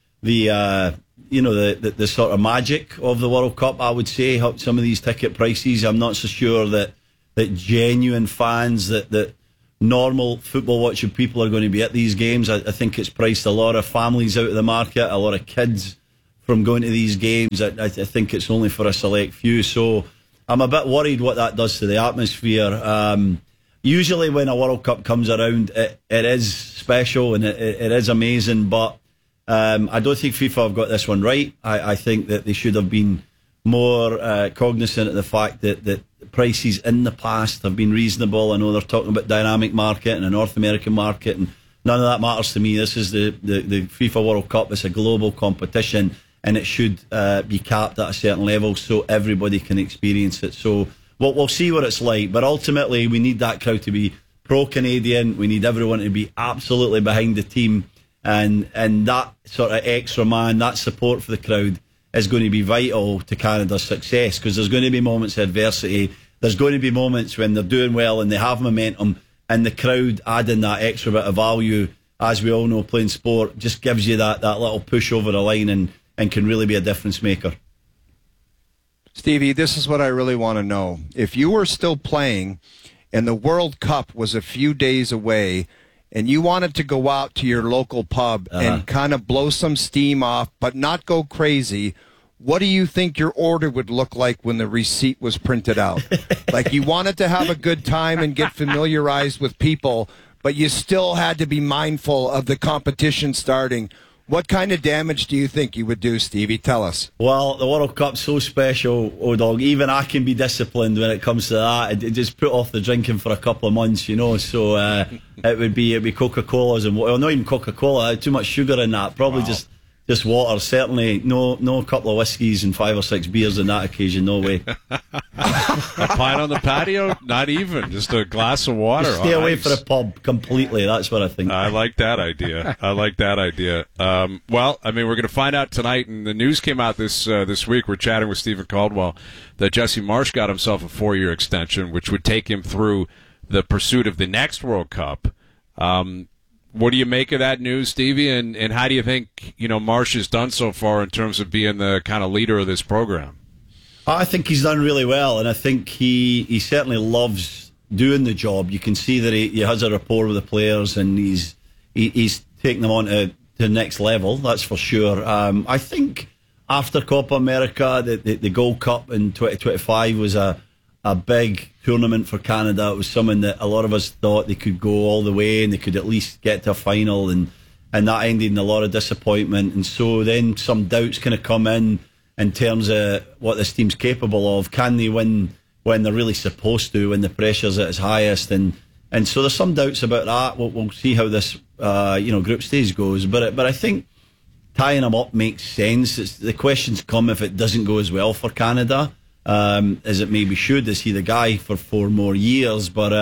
the sort of magic of the World Cup, I would say. Some of these ticket prices, I'm not so sure that genuine fans, that normal football watching people are going to be at these games. I think it's priced a lot of families out of the market, a lot of kids from going to these games. I think it's only for a select few, so I'm a bit worried what that does to the atmosphere. Usually when a World Cup comes around, it is special and it is amazing, but I don't think FIFA have got this one right. I think that they should have been more cognizant of the fact that prices in the past have been reasonable. I know they're talking about dynamic market and a North American market, and none of that matters to me. This is the FIFA World Cup. It's a global competition, and it should be capped at a certain level so everybody can experience it. So we'll see what it's like, but ultimately we need that crowd to be pro-Canadian. We need everyone to be absolutely behind the team, and that sort of extra man, that support for the crowd is going to be vital to Canada's success, because there's going to be moments of adversity. There's going to be moments when they're doing well and they have momentum, and the crowd adding that extra bit of value, as we all know, playing sport just gives you that little push over the line and can really be a difference maker. Stevie, this is what I really want to know. If you were still playing and the World Cup was a few days away and you wanted to go out to your local pub and kind of blow some steam off but not go crazy, what do you think your order would look like when the receipt was printed out? Like, you wanted to have a good time and get familiarized with people, but you still had to be mindful of the competition starting. What kind of damage do you think you would do, Stevie? Tell us. Well, the World Cup's so special, O-Dog. Even I can be disciplined when it comes to that. It just put off the drinking for a couple of months, So it'd be Coca-Colas and, well, not even Coca-Cola. Too much sugar in that. Probably just just water. Certainly no couple of whiskies and 5 or 6 beers on that occasion. No way. A pint on the patio? Not even. Just a glass of water. Just stay away from the pub completely. That's what I think. I like that idea. Well, I mean, we're going to find out tonight, and the news came out this week. We're chatting with Stephen Caldwell that Jesse Marsch got himself a 4-year extension, which would take him through the pursuit of the next World Cup. What do you make of that news, Stevie? And how do you think Marsch has done so far in terms of being the kind of leader of this program? I think he's done really well, and I think he certainly loves doing the job. You can see that he has a rapport with the players, and he's taking them on to the next level. That's for sure. I think after Copa America, the Gold Cup in 2025 was a big tournament for Canada. It was something that a lot of us thought they could go all the way and they could at least get to a final, and that ended in a lot of disappointment. And so then some doubts kind of come in terms of what this team's capable of. Can they win when they're really supposed to, when the pressure's at its highest? And so there's some doubts about that. We'll see how this group stage goes. But I think tying them up makes sense. The questions come if it doesn't go as well for Canada as it maybe should. Is he the guy for 4 more years? But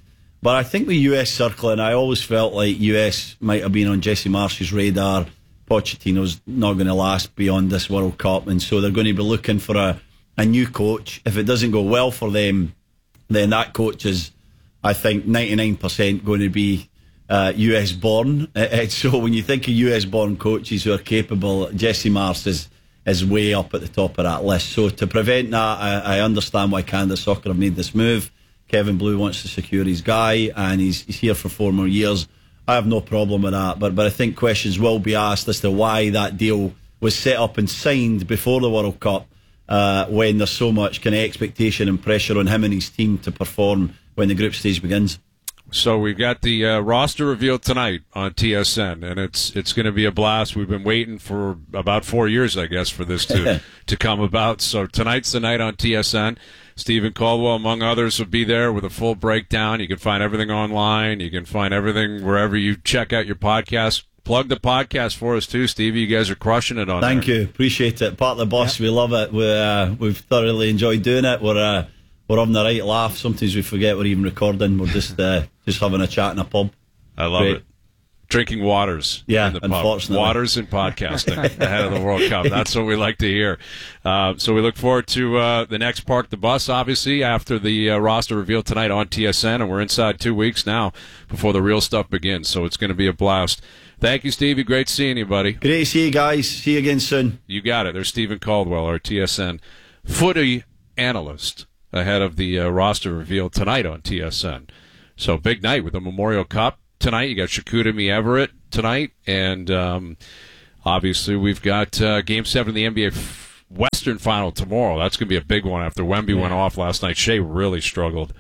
I think with US circling, I always felt like US might have been on Jesse Marsch's radar. Pochettino's not going to last beyond this World Cup, and so they're going to be looking for a new coach. If it doesn't go well for them, then that coach is, I think, 99% going to be US born. So when you think of US born coaches who are capable, Jesse Marsch is way up at the top of that list. So to prevent that, I understand why Canada Soccer have made this move. Kevin Blue wants to secure his guy, and he's here for 4 more years. I have no problem with that, but I think questions will be asked as to why that deal was set up and signed before the World Cup, when there's so much kind of expectation and pressure on him and his team to perform when the group stage begins. So we've got the roster revealed tonight on TSN, and it's going to be a blast. We've been waiting for about 4 years, I guess, for this to come about. So tonight's the night on TSN. Stephen Caldwell, among others, will be there with a full breakdown. You can find everything online. You can find everything wherever you check out your podcast. Plug the podcast for us, too, Stevie. You guys are crushing it on there. Thank you. Appreciate it. Part of the bus. Yeah. We love it. We've thoroughly enjoyed doing it. We're having a right laugh. Sometimes we forget we're even recording. We're just having a chat in a pub. I love it. Drinking waters in the pub. Unfortunately. Waters and podcasting ahead of the World Cup. That's what we like to hear. So we look forward to the next Park the Bus, obviously, after the roster reveal tonight on TSN, and we're inside 2 weeks now before the real stuff begins. So it's going to be a blast. Thank you, Stevie. Great seeing you, buddy. Great to see you guys. See you again soon. You got it. There's Stephen Caldwell, our TSN footy analyst, ahead of the roster reveal tonight on TSN. So big night with the Memorial Cup tonight. You got Shakutami Everett tonight, and obviously we've got Game 7 of the NBA Western Final tomorrow. That's going to be a big one after Wemby went off last night. Shea really struggled.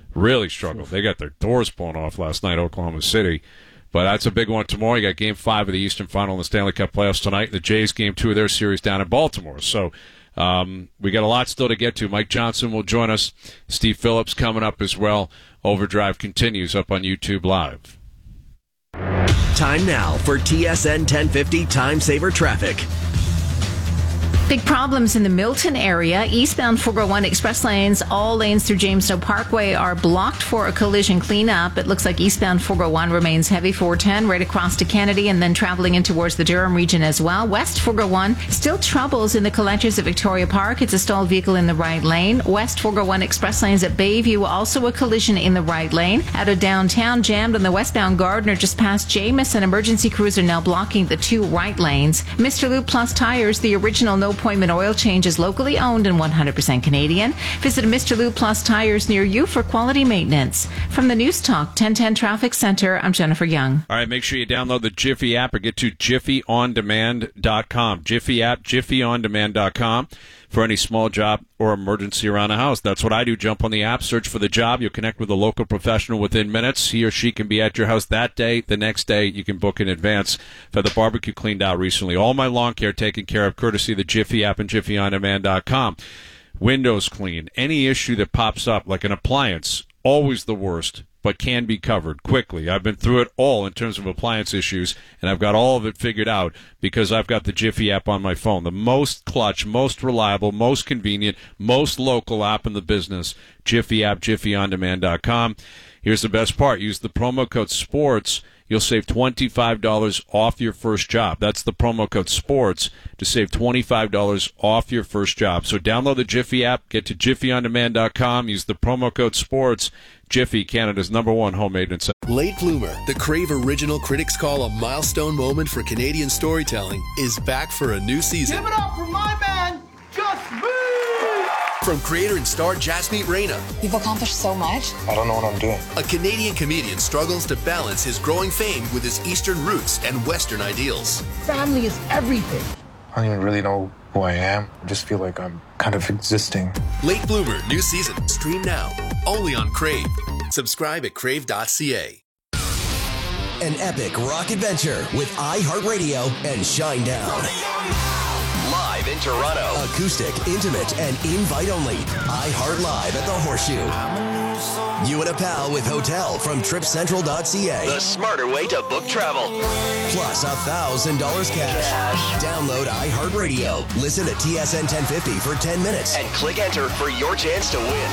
They got their doors blown off last night, Oklahoma City. But that's a big one tomorrow. You got Game 5 of the Eastern Final in the Stanley Cup playoffs tonight. The Jays Game 2 of their series down in Baltimore. So we got a lot still to get to. Mike Johnson will join us. Steve Phillips coming up as well. Overdrive continues up on YouTube Live. Time now for TSN 1050 Time Saver Traffic. Big problems in the Milton area. Eastbound 401 express lanes, all lanes through Jamestown Parkway are blocked for a collision cleanup. It looks like eastbound 401 remains heavy 410 right across to Kennedy and then traveling in towards the Durham region as well. West 401, still troubles in the collectors at Victoria Park. It's a stalled vehicle in the right lane. West 401 express lanes at Bayview, also a collision in the right lane. Out of downtown, jammed on the westbound Gardner just past Jamison. Emergency crews are now blocking the 2 right lanes. Mr. Lube Plus Tires, the original no appointment oil change, is locally owned and 100% Canadian. Visit Mr. Lube Plus Tires near you for quality maintenance. From the News Talk 1010 Traffic Center, I'm Jennifer Young. All right, make sure you download the Jiffy app or get to JiffyOnDemand.com. Jiffy app, JiffyOnDemand.com for any small job or emergency around the house. That's what I do. Jump on the app, search for the job. You'll connect with a local professional within minutes. He or she can be at your house that day. The next day, you can book in advance. I've had the barbecue cleaned out recently. All my lawn care taken care of, courtesy of the Jiffy app and JiffyOnDemand.com. Windows clean. Any issue that pops up, like an appliance, always the worst. but can be covered quickly. I've been through it all in terms of appliance issues, and I've got all of it figured out because I've got the Jiffy app on my phone. The most clutch, most reliable, most convenient, most local app in the business. Jiffy app, JiffyOnDemand.com. Here's the best part. Use the promo code SPORTS. You'll save $25 off your first job. That's the promo code SPORTS to save $25 off your first job. So download the Jiffy app, get to JiffyOnDemand.com, use the promo code SPORTS. Jiffy, Canada's #1 homemade and Late Bloomer, the Crave original critics call a milestone moment for Canadian storytelling, is back for a new season. Give it up for my man, Gus Boo! From creator and star Jasmeet Reina. You've accomplished so much. I don't know what I'm doing. A Canadian comedian struggles to balance his growing fame with his Eastern roots and Western ideals. Family is everything. I don't even really know who I am. I just feel like I'm kind of existing. Late Bloomer, new season. Stream now. Only on Crave. Subscribe at crave.ca. An epic rock adventure with iHeartRadio and Shinedown. Live in Toronto. Acoustic, intimate, and invite only. iHeart Live at the Horseshoe. You and a pal with hotel from tripcentral.ca. The smarter way to book travel. Plus $1,000 cash. Download iHeartRadio. Listen to TSN 1050 for 10 minutes. And click enter for your chance to win.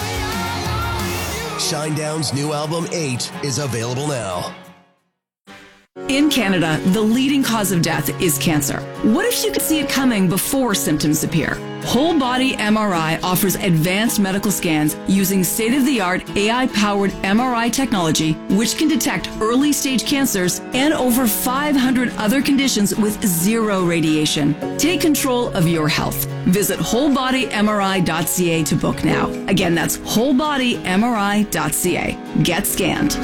Shinedown's new album, 8, is available now. In Canada, the leading cause of death is cancer. What if you could see it coming before symptoms appear? Whole Body MRI offers advanced medical scans using state-of-the-art AI-powered MRI technology, which can detect early-stage cancers and over 500 other conditions with zero radiation. Take control of your health. Visit wholebodymri.ca to book now. Again, that's wholebodymri.ca. Get scanned.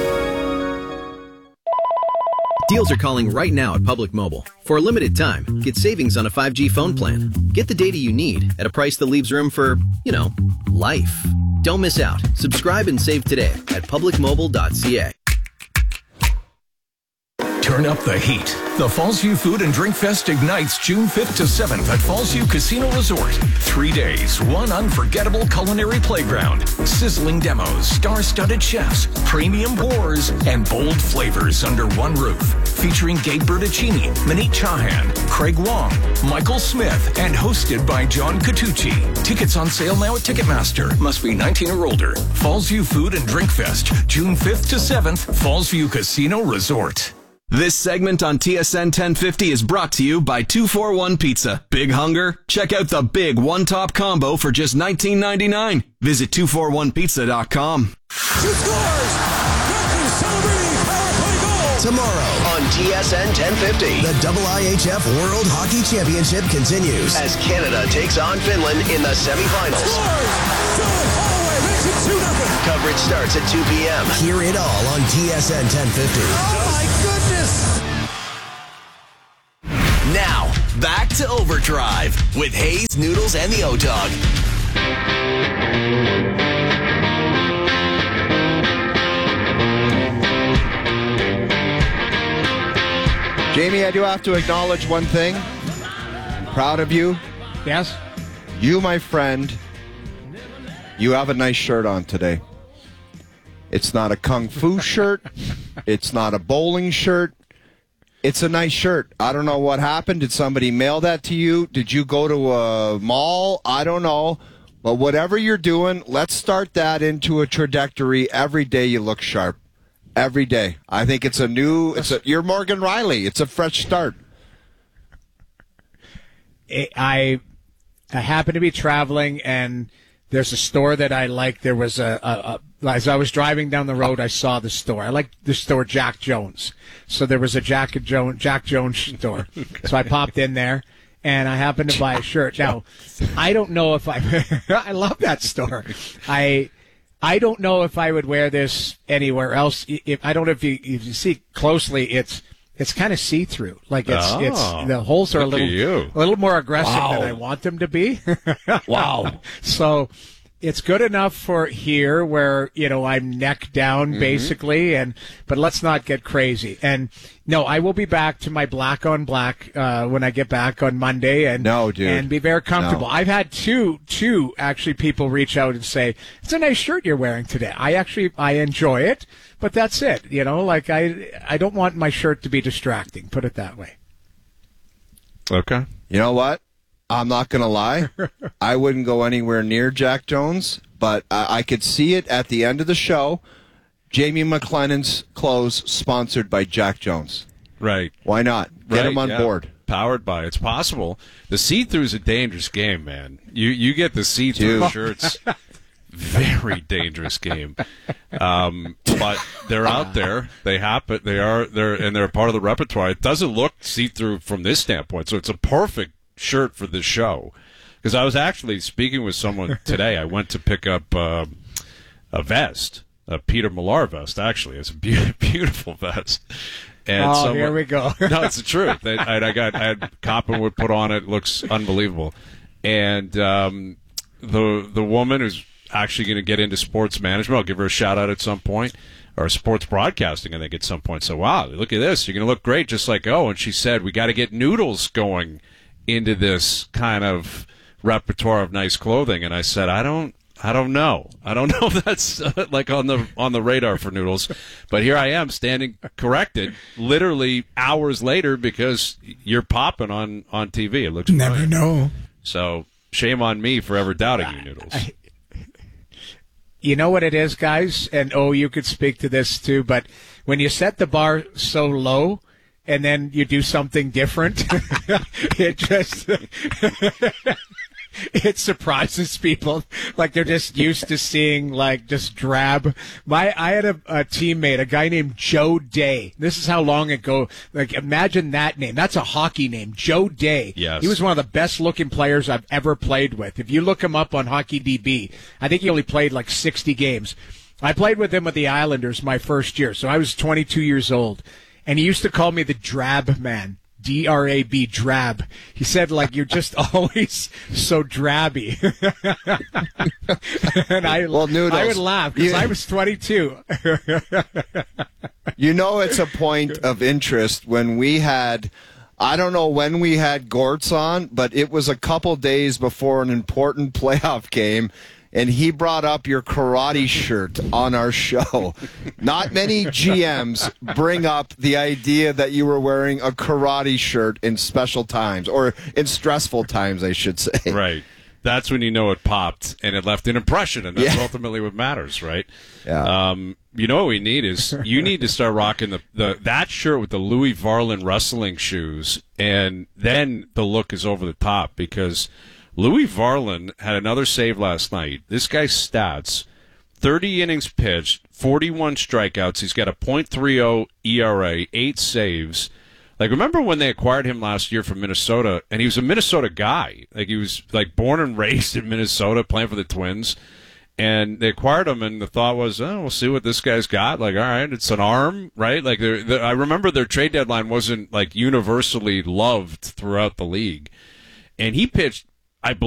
Deals are calling right now at Public Mobile. For a limited time, get savings on a 5G phone plan. Get the data you need at a price that leaves room for, life. Don't miss out. Subscribe and save today at publicmobile.ca. Turn up the heat. The Fallsview Food and Drink Fest ignites June 5th to 7th at Fallsview Casino Resort. 3 days, one unforgettable culinary playground, sizzling demos, star-studded chefs, premium pours, and bold flavors under one roof. Featuring Gabe Bertuccini, Maneet Chauhan, Craig Wong, Michael Smith, and hosted by John Catucci. Tickets on sale now at Ticketmaster. Must be 19 or older. Fallsview Food and Drink Fest, June 5th to 7th, Fallsview Casino Resort. This segment on TSN 1050 is brought to you by 241 Pizza. Big hunger? Check out the big one-top combo for just $19.99. Visit 241pizza.com. Two scores! Captain celebrating power play goal! Tomorrow on TSN 1050, the IIHF World Hockey Championship continues as Canada takes on Finland in the semifinals. Coverage starts at 2 p.m. Hear it all on TSN 1050. Oh my goodness! Now, back to Overdrive with Hayes, Noodles, and the O-Dog. Jamie, I do have to acknowledge one thing. I'm proud of you. Yes? You, my friend, you have a nice shirt on today. It's not a kung fu shirt. It's not a bowling shirt. It's a nice shirt. I don't know what happened. Did somebody mail that to you? Did you go to a mall? I don't know. But whatever you're doing, let's start that into a trajectory. Every day you look sharp. Every day. I think it's you're Morgan Riley. It's a fresh start. I happen to be traveling, and there's a store that I like. There was as I was driving down the road, I saw the store. I like the store Jack Jones. So there was a Jack Jones store. Okay. So I popped in there, and I happened to buy a shirt. Now, I don't know if I love that store. I don't know if I would wear this anywhere else. I don't know if you see closely, it's kind of see-through. Like it's the holes are a little more aggressive than I want them to be. Wow. So It's good enough for here where, I'm neck down basically, but let's not get crazy. And no, I will be back to my black on black when I get back on Monday and be very comfortable. No. I've had two actually people reach out and say, "It's a nice shirt you're wearing today." I enjoy it, but that's it. I don't want my shirt to be distracting, put it that way. Okay. You know what? I'm not going to lie. I wouldn't go anywhere near Jack Jones, but I could see it at the end of the show. Jamie McLennan's clothes sponsored by Jack Jones. Right. Why not? Get him on board. Powered by. It's possible. The see-through is a dangerous game, man. You get the see-through shirts. Very dangerous game. But they're out there. They happen. They're part of the repertoire. It doesn't look see-through from this standpoint, so it's a perfect shirt for this show. Because I was actually speaking with someone today. I went to pick up a vest, a Peter Millar vest. Actually, it's a beautiful vest. And here we go. No, it's the truth. I had Coppenwood put on it. Looks unbelievable. And the woman who's actually going to get into sports management, I'll give her a shout out at some point, or sports broadcasting, I think, at some point. So, wow, look at this. You're going to look great just like And she said, we got to get Noodles going into this kind of repertoire of nice clothing. And I said, I don't know. I don't know if that's like on the radar for Noodles. But here I am standing corrected literally hours later because you're popping on TV. It looks never brilliant. know. So shame on me for ever doubting you, Noodles. You know what it is, guys? And you could speak to this too, but when you set the bar so low and then you do something different, it just it surprises people. Like they're just used to seeing just drab. I had a teammate, a guy named Joe Day. This is how long ago. Imagine that name. That's a hockey name, Joe Day. Yes. He was one of the best looking players I've ever played with. If you look him up on HockeyDB, I think he only played 60 games. I played with him with the Islanders my first year, so I was 22 years old. And he used to call me the Drab Man. D-R-A-B, drab. He said, you're just always so drabby. And I would laugh because I was 22. It's a point of interest when we had, I don't know when we had Gortz on, but it was a couple days before an important playoff game. And he brought up your karate shirt on our show. Not many GMs bring up the idea that you were wearing a karate shirt in special times, or in stressful times, I should say. Right. That's when you know it popped and it left an impression, and that's ultimately what matters, right? Yeah. What we need is you need to start rocking that shirt with the Louis Varlin wrestling shoes, and then the look is over the top because Louis Varlin had another save last night. This guy's stats, 30 innings pitched, 41 strikeouts. He's got a .30 ERA, 8 saves. Remember when they acquired him last year from Minnesota, and he was a Minnesota guy. He was born and raised in Minnesota, playing for the Twins. And they acquired him, and the thought was, we'll see what this guy's got. All right, it's an arm, right? I remember their trade deadline wasn't universally loved throughout the league. And he pitched